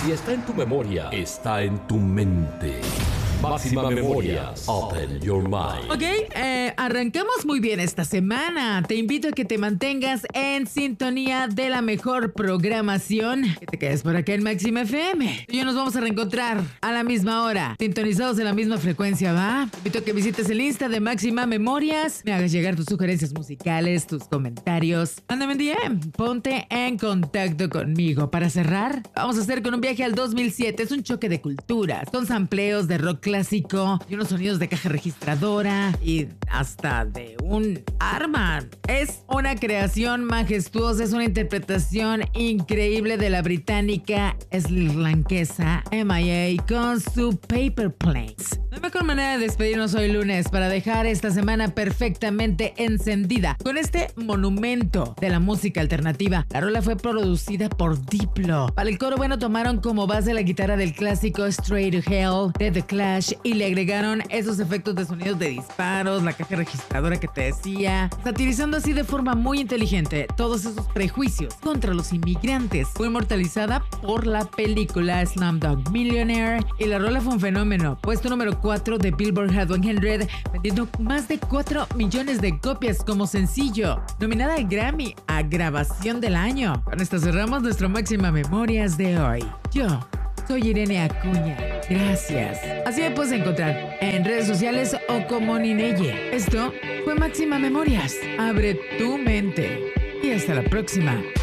Si está en tu memoria, está en tu mente. Máxima Memorias. Open your mind. Ok, arrancamos muy bien esta semana. Te invito a que te mantengas en sintonía de la mejor programación. Que te quedes por acá en Máxima FM. Y nos vamos a reencontrar a la misma hora, sintonizados en la misma frecuencia, ¿va? Te invito a que visites el Insta de Máxima Memorias. Me hagas llegar tus sugerencias musicales, tus comentarios. Mándame un DM. Ponte en contacto conmigo. Para cerrar, vamos a hacer con un viaje al 2007. Es un choque de culturas. Son sampleos de rock clásico y unos sonidos de caja registradora y hasta de un arma. Es una creación majestuosa, es una interpretación increíble de la británica srilankesa MIA con su Paper Planes. No hay mejor manera de despedirnos hoy lunes para dejar esta semana perfectamente encendida con este monumento de la música alternativa. La rola fue producida por Diplo. Para el coro, bueno, tomaron como base la guitarra del clásico Straight to Hell de The Clash y le agregaron esos efectos de sonidos de disparos, la caja registradora que te decía, satirizando así de forma muy inteligente todos esos prejuicios contra los inmigrantes. Fue inmortalizada por la película Slumdog Millionaire y la rola fue un fenómeno, puesto número 4 de Billboard Hot 100, vendiendo más de 4 millones de copias como sencillo, nominada al Grammy a Grabación del Año. Con esto cerramos nuestro Máxima Memorias de hoy. Yo soy Irene Acuña. Gracias. Así me puedes encontrar en redes sociales o como Nineye. Esto fue Máxima Memorias. Abre tu mente. Y hasta la próxima.